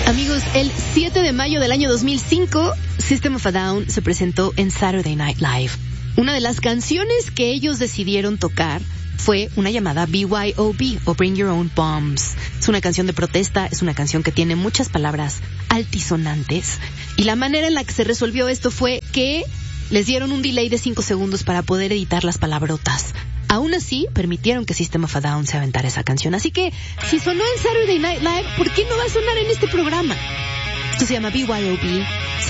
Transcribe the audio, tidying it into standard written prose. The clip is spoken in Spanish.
Amigos, el 7 de mayo del año 2005, System of a Down se presentó en Saturday Night Live. Una de las canciones que ellos decidieron tocar fue una llamada BYOB, o Bring Your Own Bombs. Es una canción de protesta, es una canción que tiene muchas palabras altisonantes. Y la manera en la que se resolvió esto fue que les dieron un delay de 5 segundos para poder editar las palabrotas. Aún así, permitieron que System of a Down se aventara esa canción. Así que, si sonó en Saturday Night Live, ¿por qué no va a sonar en este programa? Esto se llama BYOB.